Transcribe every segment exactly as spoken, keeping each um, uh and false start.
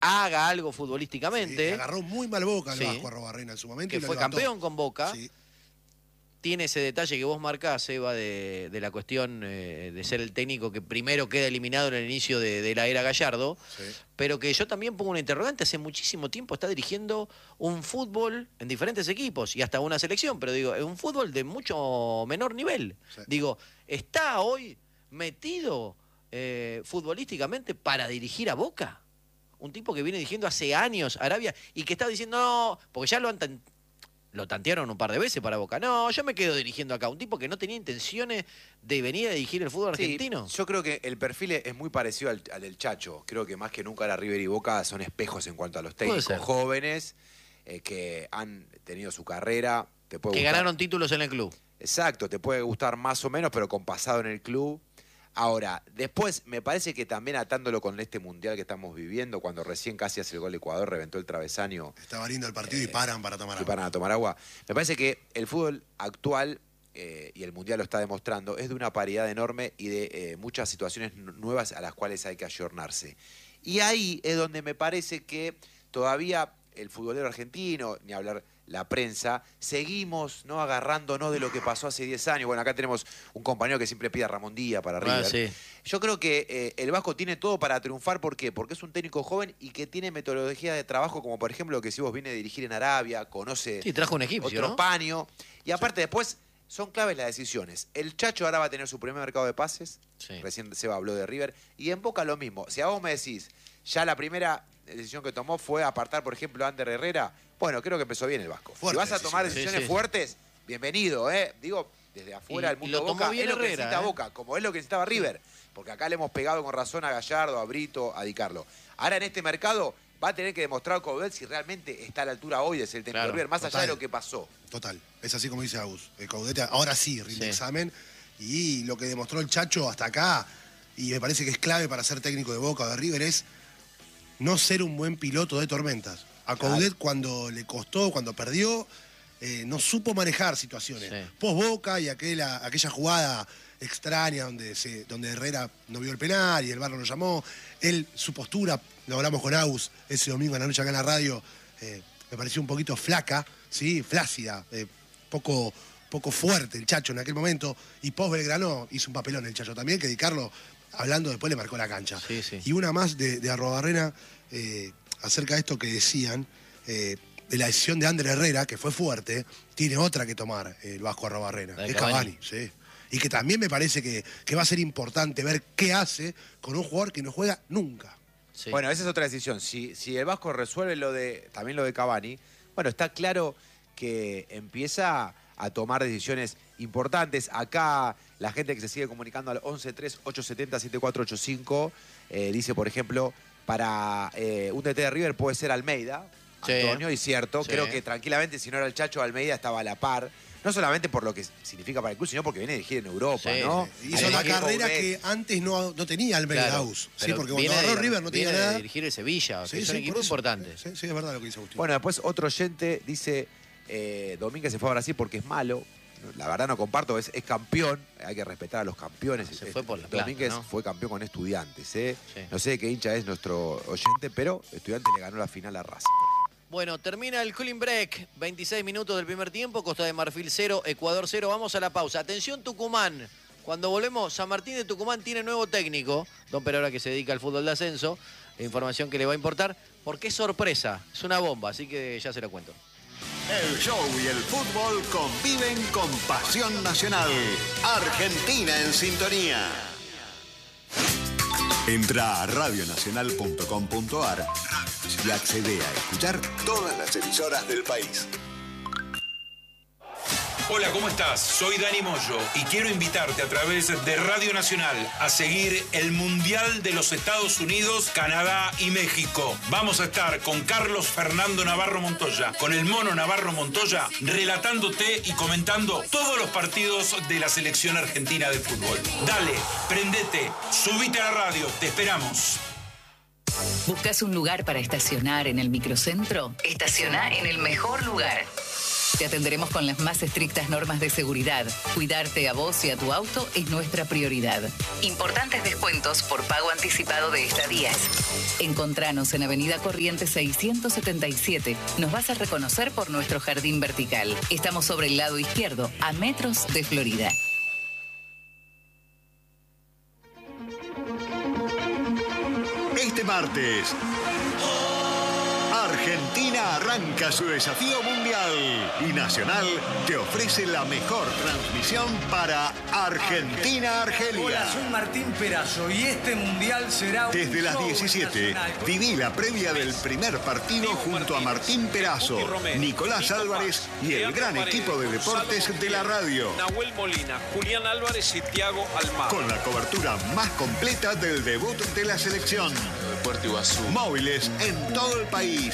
haga algo futbolísticamente. Sí, agarró muy mal Boca el sí. Vasco Arrobarrena en su momento. Que y lo fue levantó. campeón con Boca. Sí. Tiene ese detalle que vos marcás, Eva, de, de la cuestión eh, de ser el técnico que primero queda eliminado en el inicio de, de la era Gallardo, sí. Pero que yo también pongo un interrogante, hace muchísimo tiempo está dirigiendo un fútbol en diferentes equipos y hasta una selección, pero digo, es un fútbol de mucho menor nivel. Sí. Digo, ¿está hoy metido eh, futbolísticamente para dirigir a Boca? Un tipo que viene dirigiendo hace años Arabia y que está diciendo, no, porque ya lo han... Tan, Lo tantearon un par de veces para Boca. No, yo me quedo dirigiendo acá. Un tipo que no tenía intenciones de venir a dirigir el fútbol argentino. Sí, yo creo que el perfil es muy parecido al, al del Chacho. Creo que más que nunca la River y Boca son espejos en cuanto a los técnicos jóvenes eh, que han tenido su carrera. Te puede que gustar. Ganaron títulos en el club. Exacto, te puede gustar más o menos, pero con pasado en el club. Ahora, después me parece que también atándolo con este mundial que estamos viviendo, cuando recién casi hace el gol de Ecuador, reventó el travesaño. Estaba lindo el partido eh, y paran para tomar agua. Y paran a tomar agua. Me parece que el fútbol actual, eh, y el mundial lo está demostrando, es de una paridad enorme y de eh, muchas situaciones nuevas a las cuales hay que ayornarse. Y ahí es donde me parece que todavía el futbolero argentino, ni hablar la prensa, seguimos no agarrándonos de lo que pasó hace diez años. Bueno, acá tenemos un compañero que siempre pide a Ramón Díaz para River. Ah, sí. Yo creo que eh, el Vasco tiene todo para triunfar. ¿Por qué? Porque es un técnico joven y que tiene metodología de trabajo, como por ejemplo lo que si vos viene a dirigir en Arabia, conoce sí, trajo un egipcio, otro ¿no? paño. Y aparte sí. Después son claves las decisiones. El Chacho ahora va a tener su primer mercado de pases. Sí. Recién Seba habló de River. Y en Boca lo mismo. Si a vos me decís, ya la primera decisión que tomó fue apartar, por ejemplo, a Ander Herrera. Bueno, creo que empezó bien el Vasco. Fuerte, si vas a tomar decisiones sí, sí. fuertes, bienvenido, ¿eh? Digo, desde afuera del mundo y lo Boca, bien es lo que Herrera, necesita ¿eh? Boca, como es lo que necesitaba River. Porque acá le hemos pegado con razón a Gallardo, a Brito, a Di Carlo. Ahora en este mercado va a tener que demostrar a Coudet si realmente está a la altura hoy de ser el técnico de River, más total, allá de lo que pasó. Total, es así como dice Agus. El Coudet ahora sí rinde sí. examen. Y lo que demostró el Chacho hasta acá, y me parece que es clave para ser técnico de Boca o de River, es no ser un buen piloto de tormentas. A Coudet claro. cuando le costó, cuando perdió, eh, no supo manejar situaciones. Sí. Post Boca y aquella, aquella jugada extraña donde, se, donde Herrera no vio el penal y el V A R lo llamó. Él, su postura, lo hablamos con Agus ese domingo en la noche acá en la radio, eh, me pareció un poquito flaca, ¿sí? Flácida, eh, poco, poco fuerte el Chacho en aquel momento. Y post Belgrano hizo un papelón el Chacho también, que Di Carlo, hablando después, le marcó la cancha. Sí, sí. Y una más de, de Arrobarrena, eh, acerca de esto que decían, eh, de la decisión de Ander Herrera, que fue fuerte, tiene otra que tomar el Vasco Arrobarrena, que es Cavani. Sí. Y que también me parece que, que va a ser importante ver qué hace con un jugador que no juega nunca. Sí. Bueno, esa es otra decisión. Si, si el Vasco resuelve lo de también lo de Cavani, bueno, está claro que empieza a tomar decisiones importantes. Acá la gente que se sigue comunicando al once tres ocho siete cero siete cuatro ocho cinco eh, dice, por ejemplo, para eh, un D T de River puede ser Almeida, sí. Antonio, y cierto, sí. Creo que tranquilamente si no era el Chacho, Almeida estaba a la par. No solamente por lo que significa para el club, sino porque viene a dirigir en Europa, sí, ¿no? Sí. Hizo una carrera que antes no, no tenía Almeida claro, Aus. Sí, porque cuando agarró River no tenía nada. De dirigir el Sevilla, sí, que es sí, un equipo importante. Sí, sí, es verdad lo que dice Agustín. Bueno, después otro oyente dice, eh, Domínguez se fue a Brasil porque es malo. La verdad no comparto, es, es campeón, hay que respetar a los campeones. No, se fue por la plata, Domínguez ¿no? fue campeón con Estudiantes, ¿eh? Sí. No sé de qué hincha es nuestro oyente, pero Estudiantes le ganó la final a Racing. Bueno, termina el cooling break, veintiséis minutos del primer tiempo, Costa de Marfil cero, Ecuador cero, vamos a la pausa. Atención Tucumán, cuando volvemos, San Martín de Tucumán tiene nuevo técnico, don Perora que se dedica al fútbol de ascenso, información que le va a importar, porque es sorpresa, es una bomba, así que ya se lo cuento. El show y el fútbol conviven con pasión nacional. Argentina en sintonía. Entra a radio nacional punto com punto ar y accede a escuchar todas las emisoras del país. Hola, ¿cómo estás? Soy Dani Moyo y quiero invitarte a través de Radio Nacional a seguir el Mundial de los Estados Unidos, Canadá y México. Vamos a estar con Carlos Fernando Navarro Montoya, con el Mono Navarro Montoya, relatándote y comentando todos los partidos de la selección argentina de fútbol. Dale, prendete, subite a la radio, te esperamos. ¿Buscas un lugar para estacionar en el microcentro? Estaciona en el mejor lugar. Te atenderemos con las más estrictas normas de seguridad. Cuidarte a vos y a tu auto es nuestra prioridad. Importantes descuentos por pago anticipado de estadías. Encontranos en Avenida Corrientes seiscientos setenta y siete. Nos vas a reconocer por nuestro jardín vertical. Estamos sobre el lado izquierdo, a metros de Florida. Este martes, Argentina arranca su desafío mundial y Nacional te ofrece la mejor transmisión para Argentina-Argelia. Hola, soy Martín Perazo y este mundial será un Desde las show diecisiete, nacional. viví la previa del primer partido junto a Martín Perazo, Nicolás Álvarez y el gran equipo de deportes de la radio. Nahuel Molina, Julián Álvarez y Thiago Almagro. Con la cobertura más completa del debut de la selección. Puerto Iguazú. Móviles en todo el país.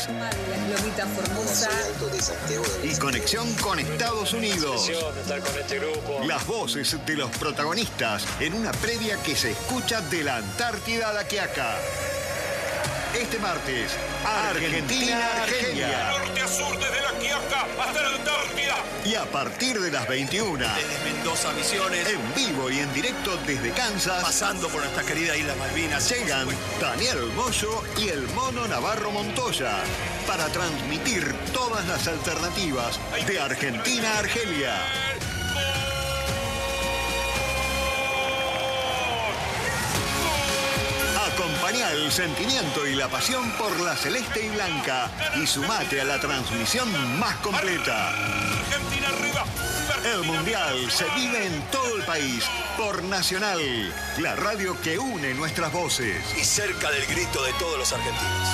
Y conexión con Estados Unidos. Las voces de los protagonistas en una previa que se escucha de la Antártida a la Quiaca. Este martes, Argentina-Argelia. Norte a sur, desde la Quiaca hasta la Antártida. Y a partir de las veintiuna, Desde Mendoza, Misiones, en vivo y en directo desde Kansas, pasando por nuestra querida isla Malvinas, llegan Daniel Moyo y el Mono Navarro Montoya para transmitir todas las alternativas de Argentina a Argelia. Acompañá el sentimiento y la pasión por la celeste y blanca y sumate a la transmisión más completa. Argentina arriba. El Mundial se vive en todo el país por Nacional, la radio que une nuestras voces. y cerca del grito de todos los argentinos.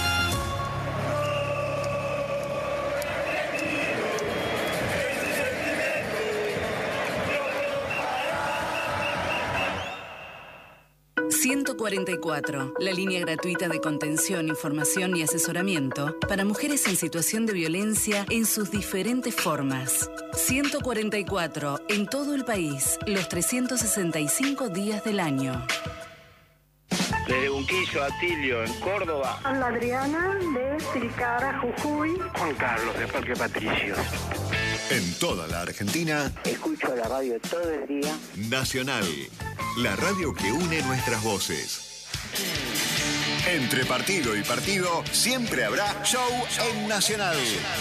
ciento cuarenta y cuatro, la línea gratuita de contención, información y asesoramiento para mujeres en situación de violencia en sus diferentes formas. ciento cuarenta y cuatro, en todo el país, los trescientos sesenta y cinco días del año. Desde Unquillo, Atilio, en Córdoba. Hola, Adriana, de Tilcara, Jujuy. Juan Carlos, de Parque Patricios. En toda la Argentina, Escucho la radio todo el día. Nacional, la radio que une nuestras voces. Entre partido y partido, siempre habrá show en Nacional.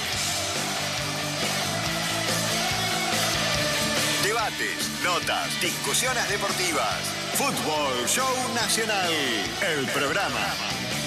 Debates, notas, discusiones deportivas. Fútbol Show Nacional, el programa.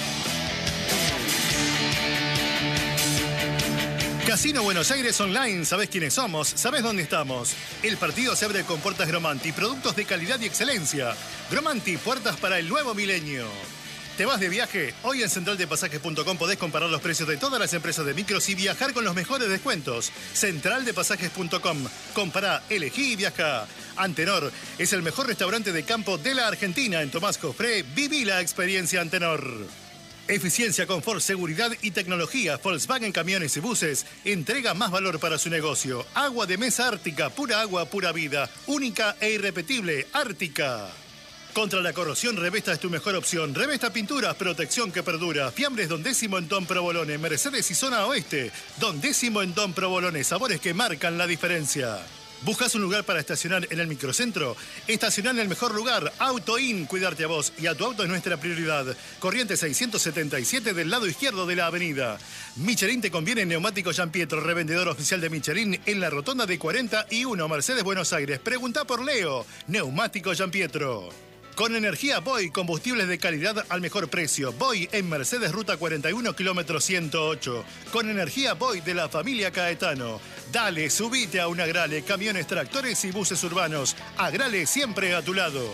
Casino Buenos Aires Online, ¿sabés quiénes somos? ¿Sabés dónde estamos? El partido se abre con puertas Gromanti, productos de calidad y excelencia. Gromanti, puertas para el nuevo milenio. ¿Te vas de viaje? Hoy en central de pasajes punto com podés comparar los precios de todas las empresas de micros y viajar con los mejores descuentos. central de pasajes punto com. Compará, elegí y viaja. Antenor es el mejor restaurante de campo de la Argentina. En Tomás Cofré, viví la experiencia Antenor. Eficiencia, confort, seguridad y tecnología. Volkswagen Camiones y Buses entrega más valor para su negocio. Agua de mesa Ártica, pura agua, pura vida. Única e irrepetible, Ártica. Contra la corrosión, Revesta es tu mejor opción. Revesta Pinturas, protección que perdura. Fiambres Don Décimo en Don Provolone. Mercedes y Zona Oeste. Don Décimo en Don Provolone. Sabores que marcan la diferencia. ¿Buscas un lugar para estacionar en el microcentro? Estacionar en el mejor lugar. AutoIn, cuidarte a vos y a tu auto es nuestra prioridad. Corrientes seiscientos setenta y siete del lado izquierdo de la avenida. Michelin te conviene en Neumático Gianpietro, revendedor oficial de Michelin en la rotonda de cuarenta y uno, Mercedes, Buenos Aires. Pregunta por Leo. Neumático Gianpietro. Con energía Boy, combustibles de calidad al mejor precio. Boy en Mercedes, ruta cuarenta y uno, kilómetro ciento ocho. Con energía Boy de la familia Caetano. Dale, subite a un Agrale, camiones, tractores y buses urbanos. Agrale siempre a tu lado.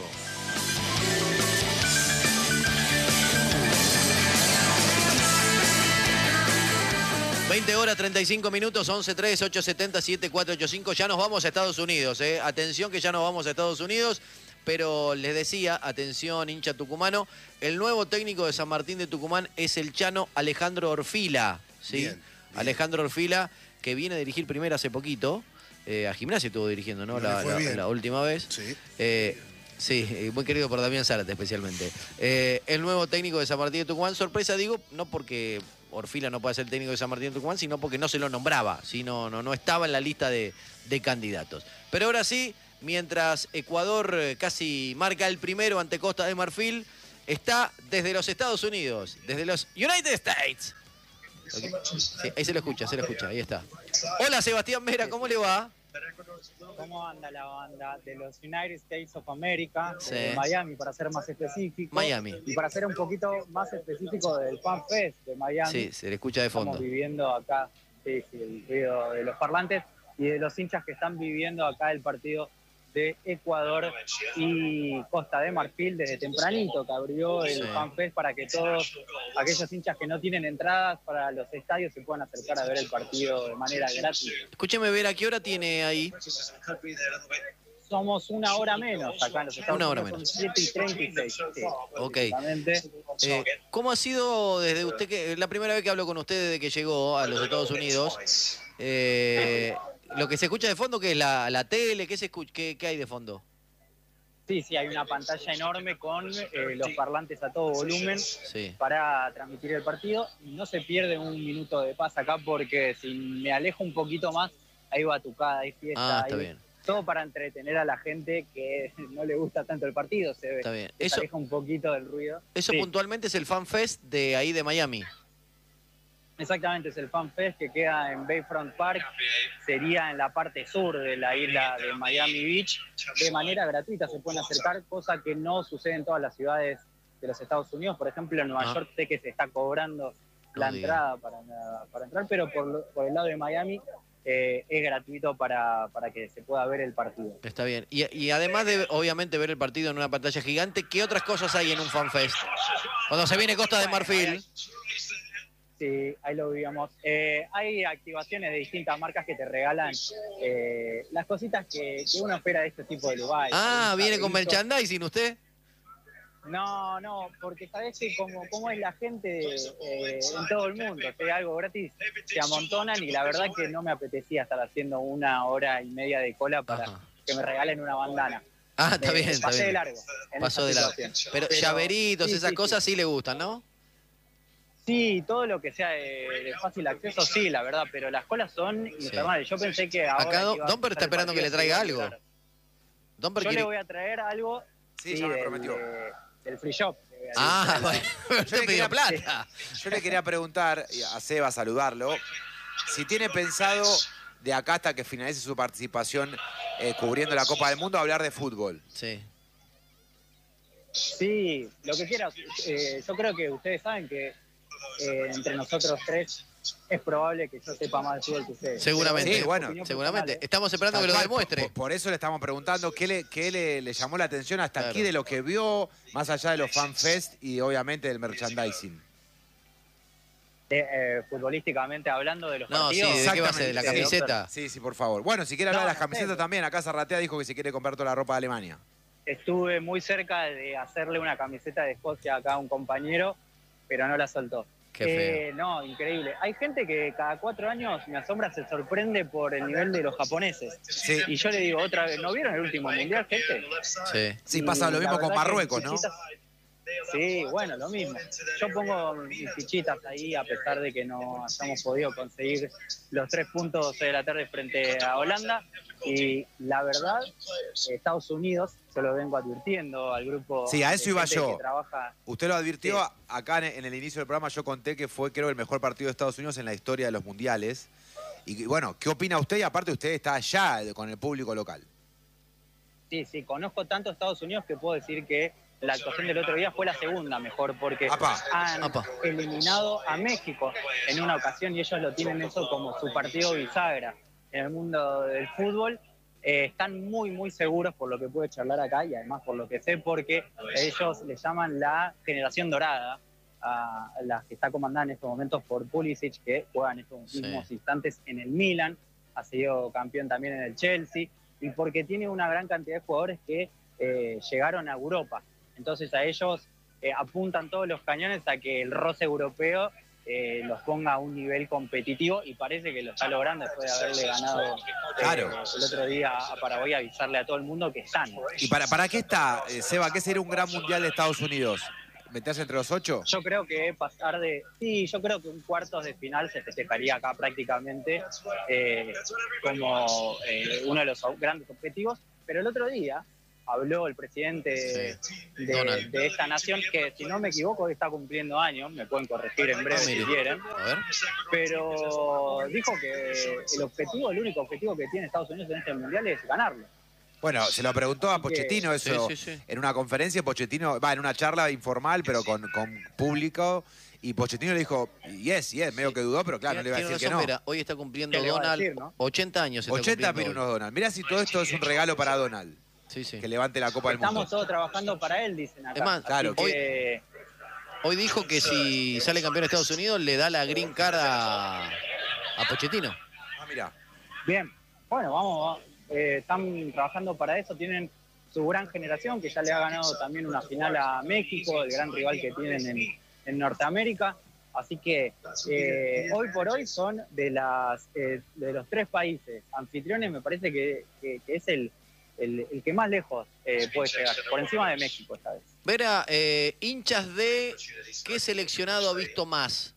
veinte horas treinta y cinco minutos, once tres, ocho siete cero, siete cuatro ocho cinco. Ya nos vamos a Estados Unidos, ¿eh? Atención que ya nos vamos a Estados Unidos. Pero les decía, atención, hincha tucumano, el nuevo técnico de San Martín de Tucumán es el chano Alejandro Orfila. ¿Sí? Bien, bien. Alejandro Orfila, que viene a dirigir primero hace poquito. Eh, a Gimnasia estuvo dirigiendo, ¿no? La, la, la última vez. Sí. Eh, Sí, muy querido por Damián Zárate especialmente. Eh, el nuevo técnico de San Martín de Tucumán, sorpresa digo, no porque Orfila no pueda ser técnico de San Martín de Tucumán, sino porque no se lo nombraba, sino no, no estaba en la lista de, de candidatos. Pero ahora sí, mientras Ecuador casi marca el primero ante Costa de Marfil, está desde los Estados Unidos, desde los United States. Okay. Sí, ahí se lo escucha, se lo escucha, ahí está. Hola Sebastián Mera, ¿cómo le va? ¿Cómo anda la banda de los United States of America, Sí. de Miami, para ser más específico? Miami. Y para ser un poquito más específico del Fan Fest de Miami. Sí, se le escucha de fondo. Estamos viviendo acá, sí, sí, el ruido de los parlantes y de los hinchas que están viviendo acá el partido de Ecuador y Costa de Marfil desde tempranito, que abrió el Sí. Fan Fest para que todos aquellos hinchas que no tienen entradas para los estadios se puedan acercar a ver el partido de manera gratis. Escúcheme ver, ¿a qué hora tiene ahí? Somos una hora menos acá en los Estados Una hora Unidos, menos. son siete y treinta y seis. Sí, Ok. exactamente. Eh, ¿Cómo ha sido desde usted que la primera vez que hablo con usted desde que llegó a los Estados Unidos? Eh, lo que se escucha de fondo, ¿qué es la, la tele? ¿Qué, se escucha, qué, qué hay de fondo? Sí, sí, hay una pantalla enorme con eh, los parlantes a todo volumen Sí. para transmitir el partido. Y no se pierde un minuto de paz acá porque si me alejo un poquito más, hay batucada, hay fiesta, Ah, está hay bien. todo para entretener a la gente que no le gusta tanto el partido. Se ve. Está bien. Se Eso- aleja un poquito del ruido. Eso Sí. puntualmente es el Fan Fest de ahí de Miami. Exactamente, es el Fan Fest que queda en Bayfront Park, sería en la parte sur de la isla de Miami Beach. De manera gratuita se pueden acercar, cosa que no sucede en todas las ciudades de los Estados Unidos. Por ejemplo, en Nueva Ah. York sé que se está cobrando la diga. entrada para, para entrar, pero por, lo- por el lado de Miami eh, es gratuito para, para que se pueda ver el partido. Está bien. Y, y además de, obviamente, ver el partido en una pantalla gigante, ¿qué otras cosas hay en un Fan Fest? Cuando se viene Costa de Marfil. Sí, ahí lo vivíamos. Eh, hay activaciones de distintas marcas que te regalan eh, las cositas que, que uno espera de este tipo de lugares. Ah, Un viene con carrito. merchandising usted. No, no, porque sabés que como, como es la gente eh, en todo el mundo, si hay algo gratis, se amontonan y la verdad que no me apetecía estar haciendo una hora y media de cola para Ajá. que me regalen una bandana. Ah, está Eh, bien, está pasé bien. de largo. en Pasó esa de largo. situación. Pero, Pero- llaveritos, sí, esas sí, cosas sí. le gustan, ¿no? Sí, todo lo que sea de, de fácil acceso, sí, la verdad, pero las colas son infernales. Yo pensé que ahora. Acá Don, que iba a Domper está empezar el esperando que le partido, traiga se iba a algo. olvidar. Domper Yo quiere... le voy a traer algo Sí, ya me del, prometió. eh, del free shop. le voy a Ah, traer. bueno, Yo te le pidió quería- plata. Yo le quería preguntar y a Seba, saludarlo, si tiene pensado de acá hasta que finalice su participación eh, cubriendo la Copa del Mundo hablar de fútbol. Sí. Sí, lo que quieras. Eh, yo creo que ustedes saben que eh, entre nosotros tres es probable que yo sepa más de fútbol que ustedes. Seguramente. Pero, Sí, bueno, opinión Seguramente. personal, ¿eh? Estamos esperando Tal que lo cual, demuestre. Por, por eso le estamos preguntando qué le, qué le, le llamó la atención hasta Claro. aquí de lo que vio, más allá de los fanfest y obviamente del merchandising. Eh, eh, futbolísticamente hablando de los No, sí, partidos. ¿de qué base? ¿De la Exactamente. camiseta? Sí, sí, por favor. Bueno, si quiere hablar No, de las no camisetas sé. también, acá Zarratea dijo que si quiere comprar toda la ropa de Alemania. Estuve muy cerca de hacerle una camiseta de Escocia acá a un compañero, pero no la soltó. Qué feo. Eh, no, increíble. Hay gente que cada cuatro años me asombra, se sorprende por el nivel de los japoneses. Sí. Y yo le digo otra vez, ¿no vieron el último mundial, gente? Sí. Sí, Y pasa lo la mismo con verdad que Marruecos, mis ¿no? fichitas- Sí, bueno, lo mismo. Yo pongo mis fichitas ahí a pesar de que no hayamos podido conseguir los tres puntos de la tarde frente a Holanda. Y la verdad, Estados Unidos, se lo vengo advirtiendo al grupo. Sí, a eso de iba gente yo. que trabaja. Usted lo advirtió Sí. acá en en el inicio del programa, yo conté que fue creo el mejor partido de Estados Unidos en la historia de los mundiales. Y bueno, ¿qué opina usted? Y aparte usted está allá con el público local. Sí, sí, conozco tanto Estados Unidos que puedo decir que la actuación del otro día fue la segunda mejor, porque Apa. han Apa. eliminado a México en una ocasión y ellos lo tienen eso como su partido bisagra en el mundo del fútbol. Eh, están muy, muy seguros por lo que pude charlar acá y además por lo que sé, porque ellos le llaman la generación dorada a la que está comandada en estos momentos por Pulisic, que juega en estos Sí. mismos instantes en el Milan, ha sido campeón también en el Chelsea, y porque tiene una gran cantidad de jugadores que eh, llegaron a Europa. Entonces a ellos eh, apuntan todos los cañones a que el roce europeo eh, los ponga a un nivel competitivo y parece que lo está logrando después de haberle ganado Claro. eh, el otro día a Paraguay, avisarle a todo el mundo que están. ¿Y para, para qué está, eh, Seba? ¿Qué sería un gran mundial de Estados Unidos? ¿Meterse entre los ocho? Yo creo que pasar de... Sí, yo creo que un cuartos de final se festejaría acá prácticamente eh, como eh, uno de los grandes objetivos. Pero el otro día habló el presidente Sí. de, Donald. de esta nación, que si no me equivoco está cumpliendo años, me pueden corregir en breve Ah, si mire. quieren, A ver. pero dijo que el objetivo, el único objetivo que tiene Estados Unidos en este mundial es ganarlo. Bueno, se lo preguntó a Así que- Pochettino eso Sí, sí, sí. en una conferencia. Pochettino, va, en una charla informal, pero con, con público. Y Pochettino le dijo, yes, yes, medio que dudó, pero claro, no le iba a Tiene decir que razón, no. Vera, hoy está cumpliendo ¿Qué le va a Donald decir, no? ochenta años. Está ochenta cumpliendo pirunos hoy. Donald. Mirá si todo esto es un regalo para Donald. Sí, sí. Que levante la Copa del Estamos Mundo. todos trabajando para él, dicen acá. Es más, Así claro, que- Hoy dijo que si sale campeón de Estados Unidos le da la green card a, a Pochettino. Ah, mirá. Bien, bueno, vamos, eh, están trabajando para eso, tienen su gran generación que ya le ha ganado también una final a México, el gran rival que tienen en, en Norteamérica, así que eh, hoy por hoy son de las eh, de los tres países anfitriones, me parece que, que- que es el, el, el que más lejos eh, puede llegar, por encima de México esta vez. Vera, eh, hinchas de ¿qué seleccionado ha visto más?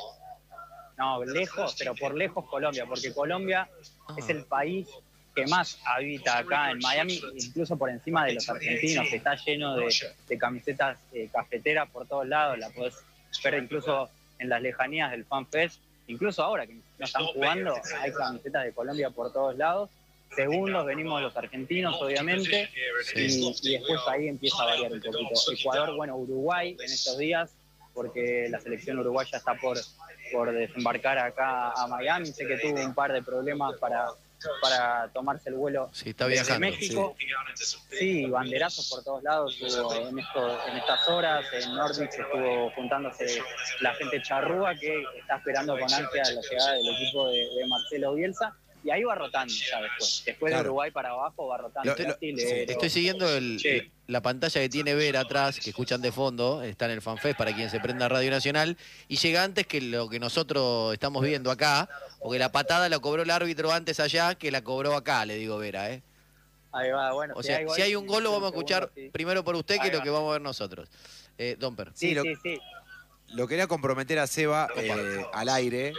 No, lejos, pero por lejos Colombia, porque Colombia es el país que más habita acá en Miami, incluso por encima de los argentinos, que está lleno de, de camisetas eh, cafeteras por todos lados, la podés ver incluso en las lejanías del Fan Fest, incluso ahora que no están jugando, hay camisetas de Colombia por todos lados. Segundos venimos los argentinos, obviamente, y, y después ahí empieza a variar un poquito. Ecuador, bueno, Uruguay en estos días, porque la selección uruguaya está por, por desembarcar acá a Miami. Sé que tuvo un par de problemas para, para tomarse el vuelo Sí, está desde viajando. México. Sí, banderazos por todos lados hubo en, esto, en estas horas. En Norwich estuvo juntándose la gente charrúa que está esperando con ansia la llegada del equipo de, de Marcelo Bielsa. Y ahí va rotando ya después. Después Claro. de Uruguay para abajo va rotando. Lo- lo- Brasilero. Estoy siguiendo el- Sí. la pantalla que tiene Vera atrás, que escuchan de fondo, está en el FanFest para quien se prenda Radio Nacional, y llega antes que lo que nosotros estamos viendo acá, porque la patada la cobró el árbitro antes allá que la cobró acá, le digo Vera, ¿eh? Ahí va, bueno. O si sea, hay gol, si hay un gol lo vamos a escuchar segundo, sí. primero por usted que Ahí lo va. que vamos a ver nosotros. Eh, Domper. Sí, Sí, lo, sí, sí. lo quería comprometer a Seba eh, al aire.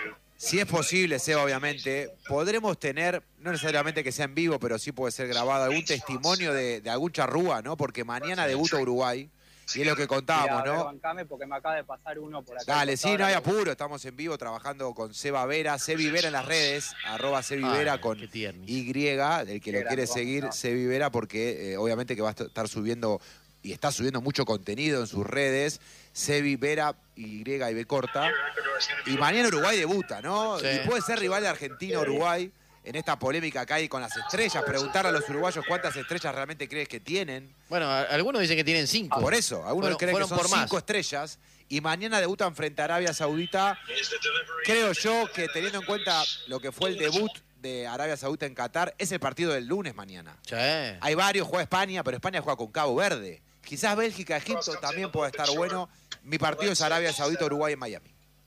Si es posible, Seba, obviamente, podremos tener, no necesariamente que sea en vivo, pero sí puede ser grabado, algún testimonio de, de algún charrúa, ¿no? Porque mañana debuta Uruguay, y es lo que contábamos, Mira, a ver, ¿no? bancame porque me acaba de pasar uno por acá. Dale, al sí, costado no hay de la- apuro, estamos en vivo trabajando con Seba Vera, Sebi Vera en las redes, arroba Sebi Vera Ay, con qué tiernis. Y, el que lo Qué quiere grande, seguir, vamos, no. Sebi Vera, porque eh, obviamente que va a estar subiendo, y está subiendo mucho contenido en sus redes, Sebi Vera, Y y B corta. Y mañana Uruguay debuta, ¿no? Sí. Y puede ser rival de Argentina-Uruguay en esta polémica que hay con las estrellas. Preguntar a los uruguayos cuántas estrellas realmente crees que tienen. Bueno, a- algunos dicen que tienen cinco. Por eso, algunos Fueron- creen que fueron son por más. cinco estrellas. Y mañana debutan frente a Arabia Saudita. Creo yo que teniendo en cuenta lo que fue el debut de Arabia Saudita en Qatar, es el partido del lunes mañana. Sí. Hay varios, juega España, pero España juega con Cabo Verde. Quizás Bélgica, Egipto también puede estar bueno. Mi partido es Arabia Saudita, Uruguay en Miami.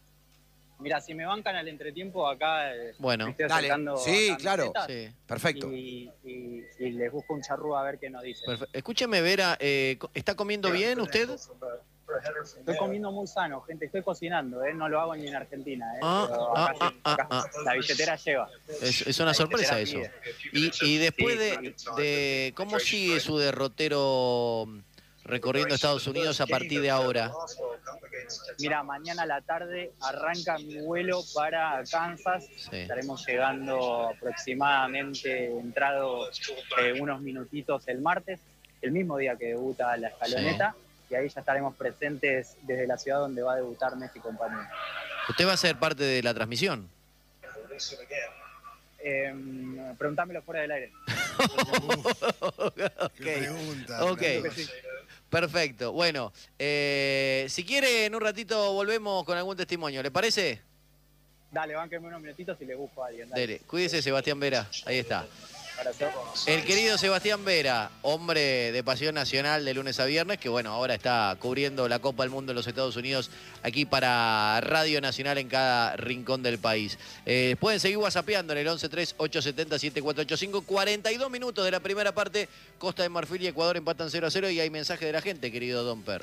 Mira, si me bancan al entretiempo acá, eh, Bueno. me estoy Dale. acercando Sí, a claro. camisetas Sí. Perfecto. Y, y- y les busco un charrúa a ver qué nos dice. Perfe- Escúcheme, Vera, eh, ¿está comiendo bien usted? Estoy comiendo muy sano, gente, estoy cocinando, ¿eh? No lo hago ni en Argentina, ¿eh? Ah, Pero ah, acá ah, sí, ah, acá ah. la billetera lleva. Es, es una sorpresa eso. Y, y después de, de cómo sigue su derrotero recorriendo Estados Unidos a partir de ahora. Mira, mañana a la tarde arranca mi vuelo para Kansas. Sí. Estaremos llegando aproximadamente, entrado eh, unos minutitos el martes, el mismo día que debuta la escaloneta. Y ahí ya estaremos presentes desde la ciudad donde va a debutar Messi y compañía. ¿Usted va a ser parte de la transmisión? Eh, preguntámelo fuera del aire. Ok. Qué pregunta. Ok. Creo que sí. Perfecto. Bueno, eh, si quiere, en un ratito volvemos con algún testimonio. ¿Le parece? Dale, bánquenme unos minutitos y le busco a alguien. Dale. Dele. Cuídese, Sebastián Vera. Ahí está. para hacer. El querido Sebastián Vera, hombre de Pasión Nacional de lunes a viernes, que bueno, ahora está cubriendo la Copa del Mundo en los Estados Unidos, aquí para Radio Nacional en cada rincón del país. Eh, pueden seguir whatsappeando en el once tres ocho siete cero siete cuatro ocho cinco. cuarenta y dos minutos de la primera parte, Costa de Marfil y Ecuador empatan cero a cero y hay mensaje de la gente, querido Don Per.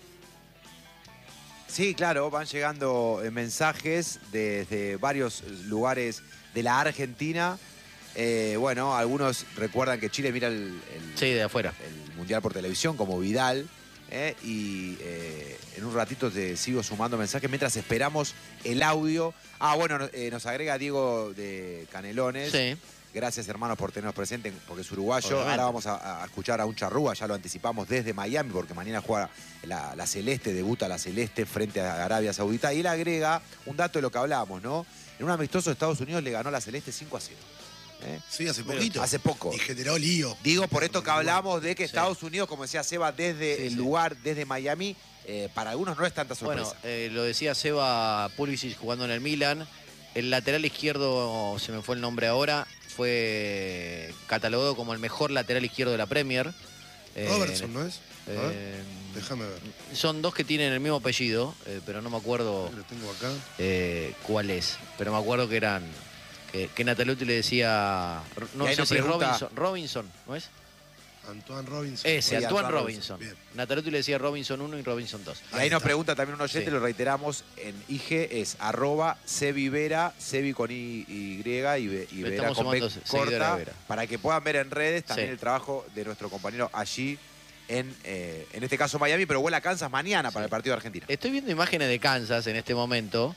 Sí, claro, van llegando eh, mensajes desde varios lugares de la Argentina. Eh, bueno, algunos recuerdan que Chile mira el, el, sí, de afuera. el Mundial por televisión, como Vidal. Eh, y eh, en un ratito te sigo sumando mensajes mientras esperamos el audio. Ah, bueno, eh, nos agrega Diego de Canelones. Sí. Gracias, hermanos, por tenernos presentes, porque es uruguayo. Obviamente. Ahora vamos a, a escuchar a un charrúa, ya lo anticipamos desde Miami, porque mañana juega la, la Celeste, debuta la Celeste frente a Arabia Saudita. Y él agrega un dato de lo que hablábamos, ¿no? En un amistoso Estados Unidos le ganó la Celeste cinco a cero. ¿Eh? Sí, hace poquito. Hace poco. Y generó lío. Digo, por esto que hablamos de que Estados sí. Unidos, como decía Seba, desde sí, el sí. lugar, desde Miami, eh, para algunos no es tanta sorpresa. Bueno, eh, lo decía Seba Pulisic jugando en el Milan. El lateral izquierdo, se me fue el nombre ahora, fue catalogado como el mejor lateral izquierdo de la Premier. Robertson, eh, ¿no es? Eh, Déjame ver. Son dos que tienen el mismo apellido, eh, pero no me acuerdo Lo tengo acá. eh, cuál es. Pero me acuerdo que eran... Que, que Nataluti le decía... No sé si es Robinson. Robinson, ¿no es? Antoine Robinson. Ese, Sí, Antoine Antoine Robinson. Bien. Nataluti le decía Robinson uno y Robinson dos. Y ahí, ahí nos pregunta también un oyente, Sí. lo reiteramos, en I G es arroba Sevivera, Sevi con I, y, y Vera Estamos con B sumando seguidores corta, de Vera. para que puedan ver en redes también Sí. el trabajo de nuestro compañero allí en, eh, en este caso Miami, pero vuela a Kansas mañana Sí. para el partido de Argentina. Estoy viendo imágenes de Kansas en este momento.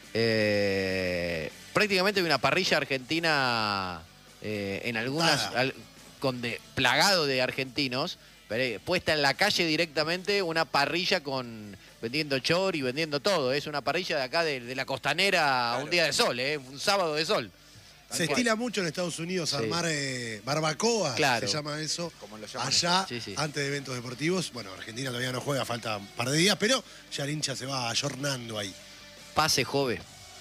Eh, prácticamente hay una parrilla argentina eh, en algunas... Al, con de, plagado de argentinos, pero, eh, puesta en la calle directamente una parrilla con vendiendo chori, vendiendo todo. Es una parrilla de acá de, de la costanera, claro. Un día de sol, eh, un sábado de sol. Se estila mucho en Estados Unidos Sí. armar eh, barbacoas, Claro. se llama eso, Como lo llaman allá, sí, sí. antes de eventos deportivos. Bueno, Argentina todavía no juega, falta un par de días, pero ya el hincha se va ayornando ahí. Pase, Jove.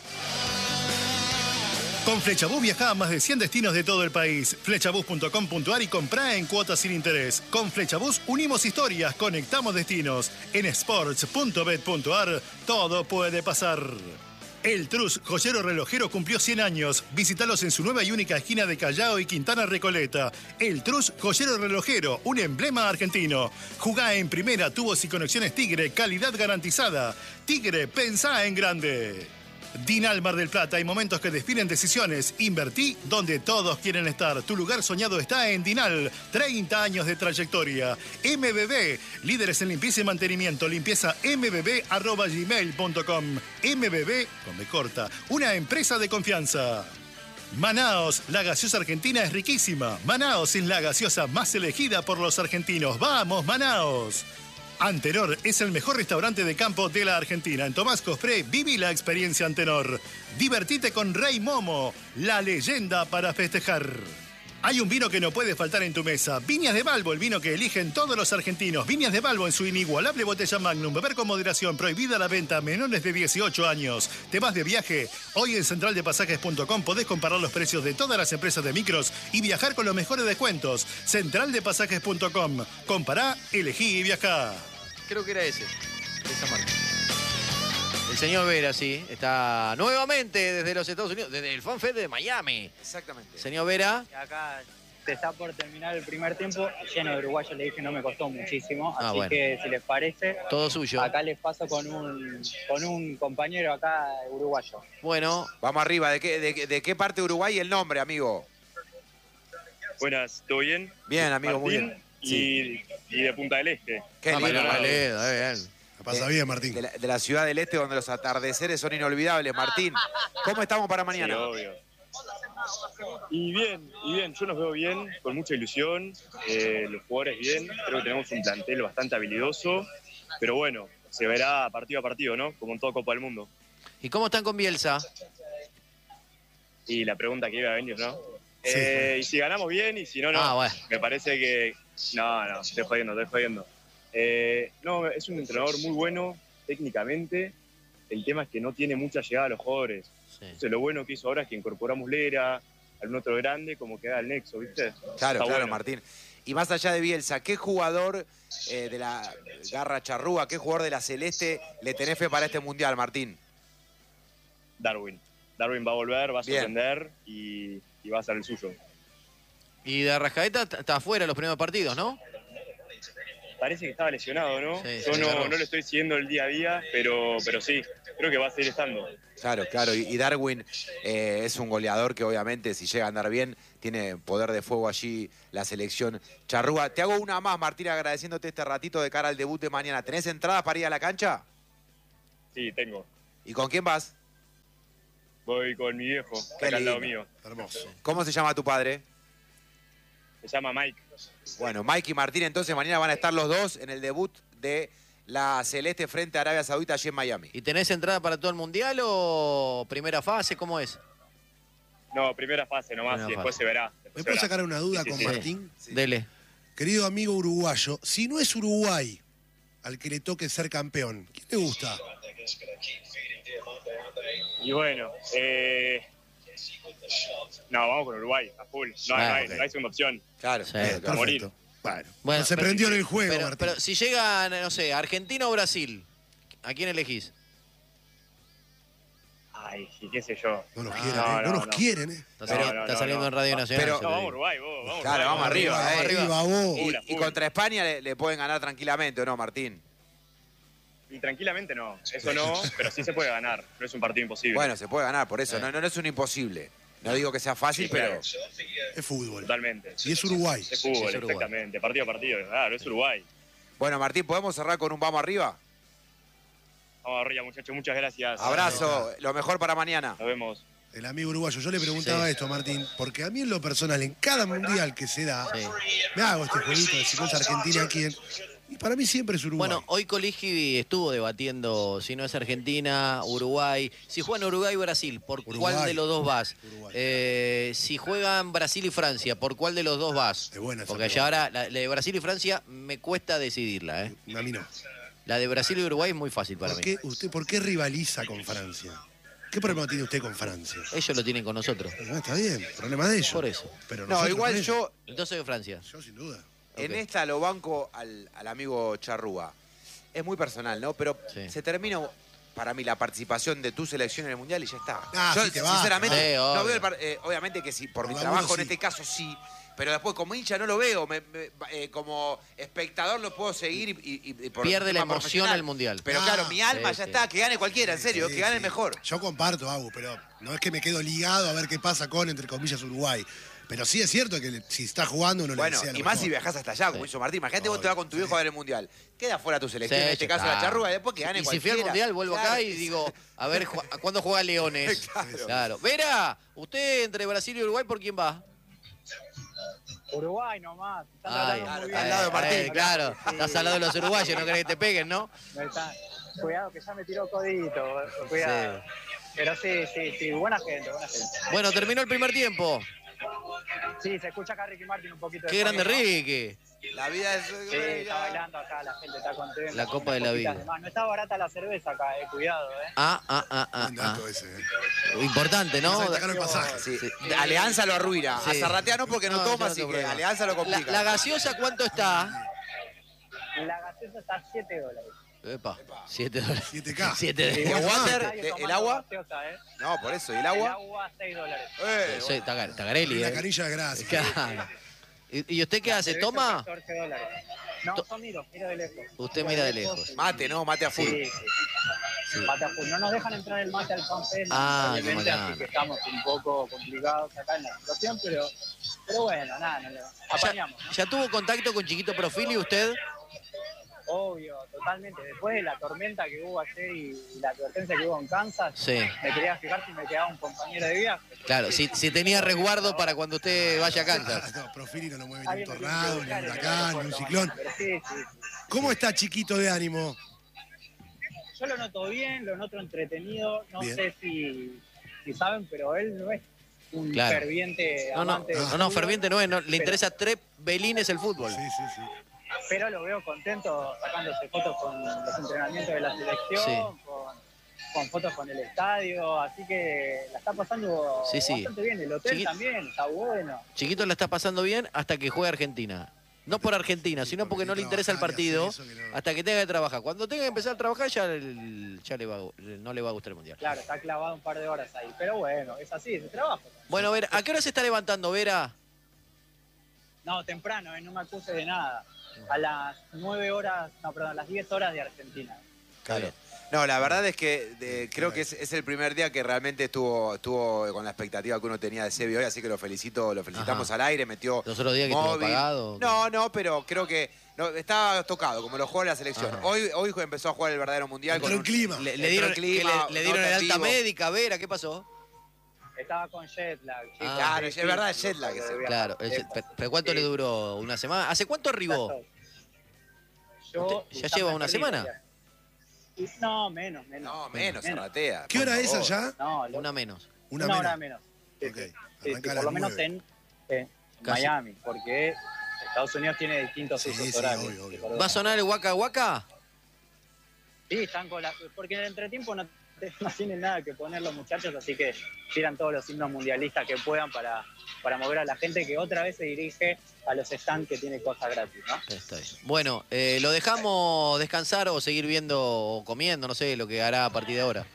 Con Flechabús viajá a más de cien destinos de todo el país. Flechabús punto com punto ar y comprá en cuotas sin interés. Con Flechabús unimos historias, conectamos destinos. En sports punto bet punto ar todo puede pasar. El Trus, joyero relojero, cumplió cien años. Visítalos en su nueva y única esquina de Callao y Quintana Recoleta. El Trus, joyero relojero, un emblema argentino. Jugá en primera, tubos y conexiones Tigre, calidad garantizada. Tigre, pensá en grande. Dinal Mar del Plata, hay momentos que definen decisiones. Invertí donde todos quieren estar. Tu lugar soñado está en Dinal. treinta años de trayectoria. M B B, líderes en limpieza y mantenimiento. Limpieza m b b arroba gmail punto com. M B B, con B corta, una empresa de confianza. Manaos, la gaseosa argentina es riquísima. Manaos es la gaseosa más elegida por los argentinos. ¡Vamos, Manaos! Antenor es el mejor restaurante de campo de la Argentina. En Tomás Cospré, viví la experiencia Antenor. Divertite con Rey Momo, la leyenda para festejar. Hay un vino que no puede faltar en tu mesa. Viñas de Balbo, el vino que eligen todos los argentinos. Viñas de Balbo en su inigualable botella Magnum. Beber con moderación, prohibida la venta a menores de dieciocho años. ¿Te vas de viaje? Hoy en central de pasajes punto com podés comparar los precios de todas las empresas de micros y viajar con los mejores descuentos. central de pasajes punto com. Compará, elegí y viajá. Creo que era ese, esa marca. El señor Vera, sí, está nuevamente desde los Estados Unidos, desde el FanFest de Miami. Exactamente. Señor Vera. Y acá se está por terminar el primer tiempo, lleno de uruguayos, le dije no me costó muchísimo, Ah, así bueno. que si les parece, Todo suyo. acá les paso con un, con un compañero acá uruguayo. Bueno. Vamos arriba, ¿de qué, de, de qué parte de Uruguay el nombre, amigo? Buenas, ¿todo bien? Bien, amigo, muy Martín, bien. Y, Sí. y de Punta del Este. Qué Ah, lindo. Mariano Valero, eh, bien. La pasa bien, Martín. De la, de la ciudad del Este, donde los atardeceres son inolvidables. Martín, ¿cómo estamos para mañana? Sí, obvio. Y bien, y bien, yo nos veo bien, con mucha ilusión, eh, los jugadores bien, creo que tenemos un plantel bastante habilidoso, pero bueno, se verá partido a partido, ¿no? Como en toda Copa del Mundo. ¿Y cómo están con Bielsa? Y la pregunta que iba a venir, ¿no? Sí. Eh, y si ganamos bien, y si no, no. Ah, bueno. Me parece que... No, no, estoy jodiendo, estoy jodiendo. Eh, no, es un entrenador muy bueno técnicamente, el tema es que no tiene mucha llegada a los jugadores. Sí. Entonces, lo bueno que hizo ahora es que incorporamos Lera, algún otro grande, como que haga el nexo, ¿viste? Claro, Está claro, bueno. Martín. Y más allá de Bielsa, ¿qué jugador eh, de la Garra Charrúa, qué jugador de la Celeste le tenés fe para este Mundial, Martín? Darwin. Darwin va a volver, va a Bien. sorprender y, y va a ser el suyo. Y de Arrascaeta t- está afuera los primeros partidos, ¿no? Parece que estaba lesionado, ¿no? Sí, Yo sí, no, claro. no lo estoy siguiendo el día a día, pero, pero sí, creo que va a seguir estando. Claro, claro. Y, y Darwin eh, es un goleador que obviamente si llega a andar bien, tiene poder de fuego allí la selección charrúa. Te hago una más, Martín, agradeciéndote este ratito de cara al debut de mañana. ¿Tenés entradas para ir a la cancha? Sí, tengo. ¿Y con quién vas? Voy con mi viejo, Qué acá al lado lindo. mío. Hermoso. ¿Cómo se llama tu padre? Se llama Mike. Bueno, Mike y Martín entonces mañana van a estar los dos en el debut de la Celeste frente a Arabia Saudita allí en Miami. ¿Y tenés entrada para todo el Mundial o primera fase? ¿Cómo es? No, primera fase nomás Primera y después fase. se verá. ¿Me después puedo se verá. sacar una duda Sí, sí, con sí. Martín? Dele. Querido amigo uruguayo, si no es Uruguay al que le toque ser campeón, ¿quién le gusta? Y bueno, eh... no, vamos con Uruguay, a full. No, Ah, no, hay, ok. no hay segunda opción. Claro. Sí. Bien, a morir. perfecto. Bueno, Bueno, no se pero- prendió en el juego, Pero, Martín. pero si llega, no sé, Argentina o Brasil, ¿a quién elegís? Ay, y qué sé yo. No nos Ah, quieren, no, ¿eh? No, no, nos no. quieren, ¿eh? Está, No, sali- no, está no, saliendo no. en Radio Nacional. Pero- yo No, te vamos digo. Uruguay, vos, vamos Claro, Uruguay. vamos arriba, Vamos eh. arriba, vos. Y, Full, y full. contra España le, le pueden ganar tranquilamente, ¿o no, Martín? Y tranquilamente no, eso no, pero sí se puede ganar. No es un partido imposible. Bueno, se puede ganar, por eso. Sí. No, no, no es un imposible. No digo que sea fácil, Sí, pero... claro. Es fútbol. Totalmente. Y es Uruguay. Es fútbol, Es Uruguay. exactamente. Partido a partido, claro, es Uruguay. Bueno, Martín, ¿podemos cerrar con un vamos arriba? Vamos arriba, muchachos, muchas gracias. Abrazo, lo mejor para mañana. Nos vemos. El amigo uruguayo. Yo le preguntaba Sí. esto, Martín, porque a mí en lo personal, en cada mundial que se da, Sí. me hago este jueguito de si no es Argentina, ¿quién? Y para mí siempre es Uruguay. Bueno, hoy Coligi estuvo debatiendo si no es Argentina, Uruguay. Si juegan Uruguay y Brasil, ¿por Uruguay. cuál de los dos vas? Uruguay. Eh, si juegan Brasil y Francia, ¿por cuál de los dos vas? Es buena esa Porque pregunta. ya ahora la, la de Brasil y Francia me cuesta decidirla. ¿eh? A mí no. La de Brasil y Uruguay es muy fácil para ¿Por mí. qué, usted, ¿Por qué rivaliza con Francia? ¿Qué problema tiene usted con Francia? Ellos lo tienen con nosotros. No, está bien, problema de ellos. Por eso. Pero No, nosotros igual con ellos. yo Entonces de Francia. Yo sin duda. en Ok. esta lo banco al, al amigo Charrúa. Es muy personal, ¿no? Pero Sí. se termina, para mí, la participación de tu selección en el Mundial y ya está. Ah, yo, sí te va, sinceramente, te va. Sí, no obvio. veo el par- eh, obviamente que sí, por Por mi laburo trabajo en sí. este caso sí, pero después como hincha no lo veo. Me- me- eh, como espectador lo puedo seguir y, y- y por Pierde tema la emoción profesional. el Mundial. Pero Ah, claro, mi alma sí, ya sí. está, que gane cualquiera, en serio, Sí, que gane sí. el mejor. Yo comparto, Agu, pero no es que me quedo ligado a ver qué pasa con, entre comillas, Uruguay. Pero sí es cierto que le- si está jugando uno Bueno, le desea lo y más mejor. si viajás hasta allá, como Sí. hizo Martín. Imagínate vos te vas con tu Sí. viejo a ver el Mundial. Queda fuera tu selección, Sí, en este ya caso la está. Charrúa, después que gane Y si cualquiera. fui al Mundial, vuelvo Claro, acá y digo, a ver, ju- ¿a ¿cuándo juega Leones? Claro. Claro. Vera, usted entre Brasil y Uruguay, ¿por quién va? Uruguay nomás. Están Ay, tratando muy al bien. lado de Martín. eh, claro, Sí. estás al lado de los uruguayos, no querés que te peguen, ¿no? Me está- Cuidado que ya me tiró codito. Cuidado. Sí. Pero sí, sí, sí. Buena gente, buena gente. Bueno, terminó el primer tiempo. Sí, se escucha acá Ricky Martin un poquito. Qué de grande fondo, ¿no? Ricky. La vida es... Sí, está bailando acá, la gente está contenta. La copa de Unas la copitas vida. de más. No está barata la cerveza acá, eh, cuidado, eh. Ah, ah, ah, ah, Buen ah. dato ese, eh. Importante, ¿no? Vamos a sacar el pasaje. Sí. Sí. Alianza lo arruina. Sí. A Zarratea no porque no, No, toma, yo no así tengo que problema. Alianza lo La, complica. la gaseosa, ¿cuánto está? La gaseosa está a siete dólares. Epa, siete dólares. siete K. siete ¿Y dólares. el water? Nadie ¿De- tomando ¿El agua? gaseosa, eh. No, por eso. ¿Y el El agua? agua, seis dólares. Eh, Sí, Tagar- Tagarelli, La ¿eh? canilla de gracia. Claro. ¿Y, y usted qué hace? Cerveza, ¿Toma? catorce dólares. No, To- yo miro, miro de lejos. Usted mira de lejos. Mate, no, mate a full. Sí, sí. Mate a full. No nos dejan entrar el mate al fanfest, Ah, qué obviamente, macana. así que estamos un poco complicados acá en la situación, pero, pero bueno, nada, no, lo- apañamos, ¿no? ¿Ya tuvo contacto con Chiquito Profili usted? Obvio, totalmente. Después de la tormenta que hubo ayer y, y la advertencia que hubo en Kansas, Sí. me quería fijar si me quedaba un compañero de viaje. Claro, si, si tenía resguardo para cuando usted vaya a Ah, Kansas. no, Profili no lo mueve ni un Alguien me tiene que tornado, ni buscar un en el huracán, ni un aeropuerto, ciclón. pero sí, sí, sí. ¿Cómo está Chiquito de ánimo? Yo lo noto bien, lo noto entretenido. No Bien. sé si, si saben, pero él no es un Claro. ferviente No, no, amante del no, no, fútbol, ferviente no es, no, le pero- interesa tres belines el fútbol. Sí, sí, sí. Pero lo veo contento sacándose fotos con los entrenamientos de la selección, Sí. con, con fotos con el estadio, así que la está pasando Sí, sí. bastante bien. El hotel Chiqui- también está bueno. Chiquito la está pasando bien hasta que juegue Argentina. No por Argentina, sino porque no le interesa el partido, hasta que tenga que trabajar. Cuando tenga que empezar a trabajar ya, el- ya le va, a- no le va a gustar el Mundial. Claro, está clavado un par de horas ahí. Pero bueno, es así, es el trabajo. Bueno, Vera, ¿a qué hora se está levantando, Vera? No, temprano, eh, no me acuse de nada. A las nueve horas, no, perdón, a las diez horas de Argentina. Claro. No, la verdad es que de- creo que es, es el primer día que realmente estuvo, estuvo con la expectativa que uno tenía de Sebi hoy, así que lo felicito, lo felicitamos Ajá. al aire, metió ¿Los otros días que estuvo móvil. apagado? No, no, pero creo que no, estaba tocado, como lo jugó en la selección. Ajá. Hoy, hoy empezó a jugar el verdadero mundial. Entró con en un- clima. Le, le entró dieron, en clima, que le, le dieron nota el en alta vivo. médica, Vera, ¿qué pasó? Estaba con jet lag, chicos. Ah, Claro, Sí, es verdad, sí, es jet lag ese. Claro, el- Eso. pero, pero ¿cuánto Sí. le duró? ¿Una semana? ¿Hace cuánto arribó? Yo, ¿Ya lleva una semana? Y- No, menos, menos. No, menos, se ratea. ¿Qué por hora es favor. allá? No, lo- Una menos. Una, una menos. hora menos. Sí, Ok, sí. Sí, arranca sí, a por las lo menos nueve. en, en Casi. Miami, porque Estados Unidos tiene distintos Sí, usos sí, horarios. obvio, obvio. Recordemos. ¿Va a sonar el Waka Waka? Sí, están con la... Porque en el entretiempo no, no tienen nada que poner los muchachos, así que tiran todos los himnos mundialistas que puedan para, para mover a la gente que otra vez se dirige a los stands que tiene cosas gratis, ¿no? Está bien. Bueno, eh, ¿lo dejamos descansar o seguir viendo o comiendo? No sé lo que hará a partir de ahora.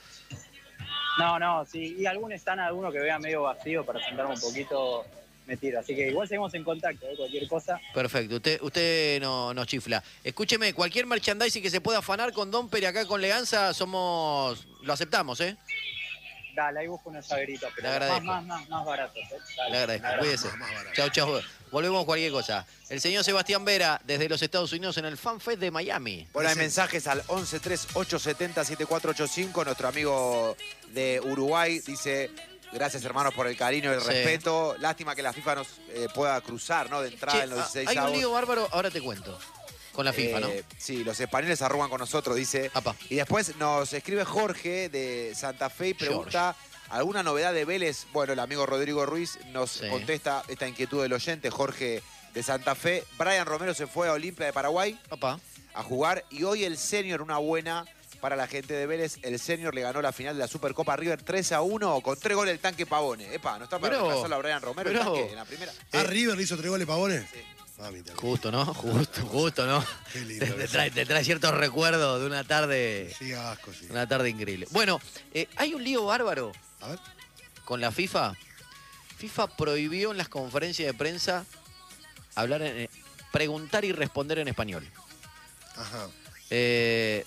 No, no, sí. Y algún stand, alguno que vea medio vacío para sentarme un poquito, me tiro. Así que igual seguimos en contacto, ¿eh? Cualquier cosa. Perfecto, usted, usted no, nos chifla. Escúcheme, cualquier merchandising que se pueda afanar con Don Peri acá con Leganza, somos, lo aceptamos, ¿eh? Dale, ahí busco unos llaveritos, pero Le agradezco. más, más, más, más baratos. ¿eh? Dale, Le agradezco, un abrazo. cuídese. Chau, chau. Volvemos a cualquier cosa. El señor Sebastián Vera, desde los Estados Unidos, en el Fan Fest de Miami. Bueno, hay mensajes al once tres ocho siete cero siete cuatro ocho cinco. Nuestro amigo de Uruguay dice: gracias, hermanos, por el cariño y el Sí. respeto. Lástima que la FIFA nos eh, pueda cruzar, ¿no? De entrada Che, en los ah, dieciséis hay un avos. lío bárbaro, ahora te cuento. Con la FIFA, Eh, Sí, los españoles arrugan con nosotros, dice. Apa. Y después nos escribe Jorge de Santa Fe y pregunta: ¿alguna novedad de Vélez? Bueno, el amigo Rodrigo Ruiz nos Sí. contesta esta inquietud del oyente, Jorge de Santa Fe. Brian Romero se fue a Olimpia de Paraguay ¿no? Papá. a jugar y hoy el senior, una buena para la gente de Vélez, el senior le ganó la final de la Supercopa River tres a uno con tres goles del tanque Pavone. Epa, no está para Mirá vos. reemplazarlo a Brian Romero, el Mirá tanque vos. en la primera. ¿A River le hizo tres goles Pavone? Sí. Mamita. Justo, ¿no? Justo, justo, ¿no? Qué lindo. Te, te trae, te trae ciertos recuerdos de una tarde, Sí, asco, sí. una tarde increíble. Bueno, eh, hay un lío bárbaro A ver. con la FIFA. FIFA prohibió en las conferencias de prensa hablar en, eh, preguntar y responder en español. Ajá. Eh,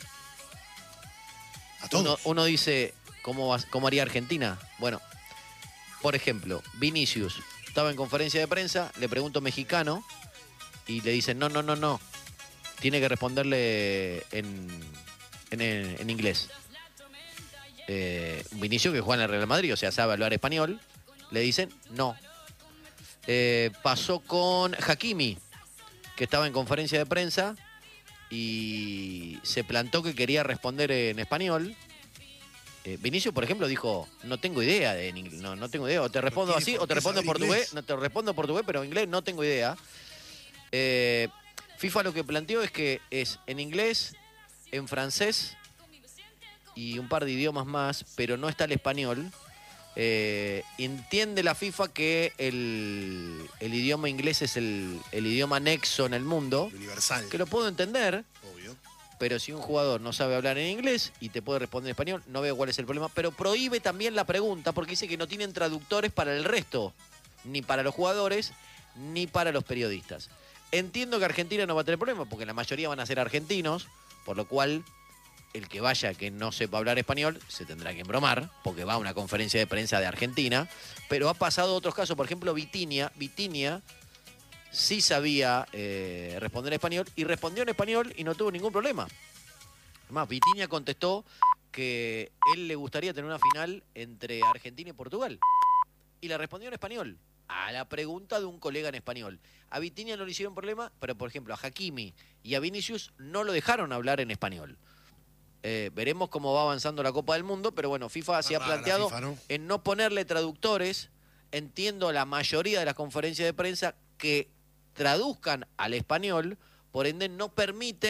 A todos. uno, uno dice, ¿cómo, va- ¿cómo haría Argentina? Bueno, por ejemplo, Vinicius estaba en conferencia de prensa, le pregunto mexicano y le dicen, no, no, no, no, tiene que responderle en, en, en inglés. Eh, Vinicius que juega en el Real Madrid, o sea, sabe hablar español, le dicen, no. Eh, pasó con Hakimi, que estaba en conferencia de prensa y se plantó que quería responder en español. Eh, Vinicius, por ejemplo, dijo, no tengo idea de en inglés, no, no tengo idea, o te respondo tiene así, por o te qué respondo en saber portugués, inglés. no te respondo en portugués, pero en inglés no tengo idea. Eh, FIFA lo que planteó es que es en inglés, en francés y un par de idiomas más, pero no está el español. Eh, entiende la FIFA que el, el idioma inglés es el, el idioma nexo en el mundo, Universal. que lo puedo entender, Obvio. pero si un jugador no sabe hablar en inglés y te puede responder en español, no veo cuál es el problema. Pero prohíbe también la pregunta porque dice que no tienen traductores para el resto, ni para los jugadores, ni para los periodistas. Entiendo que Argentina no va a tener problema porque la mayoría van a ser argentinos, por lo cual el que vaya que no sepa hablar español se tendrá que embromar porque va a una conferencia de prensa de Argentina. Pero ha pasado otros casos, por ejemplo, Vitinha. Vitinha sí sabía eh, responder en español y respondió en español y no tuvo ningún problema. Además, Vitinha contestó que él le gustaría tener una final entre Argentina y Portugal. Y la respondió en español, a la pregunta de un colega en español. A Vitinha no le hicieron problema, pero por ejemplo a Hakimi y a Vinicius no lo dejaron hablar en español. Eh, veremos cómo va avanzando la Copa del Mundo, pero bueno, FIFA se ha rara la planteado FIFA, ¿no? en no ponerle traductores. Entiendo la mayoría de las conferencias de prensa que traduzcan al español, por ende no permiten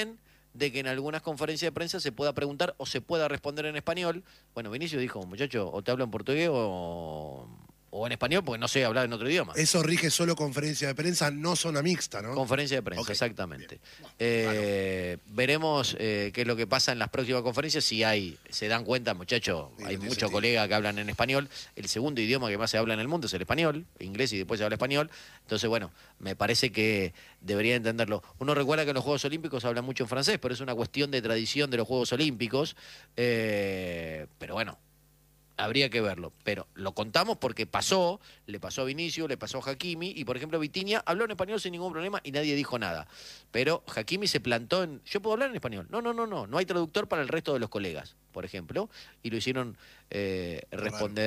de que en algunas conferencias de prensa se pueda preguntar o se pueda responder en español. Bueno, Vinicius dijo, muchacho, o te hablo en portugués o, o en español, porque no sé hablar en otro idioma. Eso rige solo conferencia de prensa, no zona mixta, ¿no? Conferencia de prensa, okay. Exactamente. Eh, claro. Veremos eh, qué es lo que pasa en las próximas conferencias, si hay, se dan cuenta, muchachos, sí, hay muchos colegas que hablan en español. El segundo idioma que más se habla en el mundo es el español, inglés y después se habla español. Entonces, bueno, me parece que debería entenderlo. Uno recuerda que en los Juegos Olímpicos se habla mucho en francés, pero es una cuestión de tradición de los Juegos Olímpicos. Eh, pero bueno, habría que verlo. Pero lo contamos porque pasó, le pasó a Vinicius, le pasó a Hakimi, y por ejemplo Vitinha habló en español sin ningún problema y nadie dijo nada. Pero Hakimi se plantó en, ¿yo puedo hablar en español? No, no, no, no, no hay traductor para el resto de los colegas, por ejemplo, y lo hicieron eh, responder.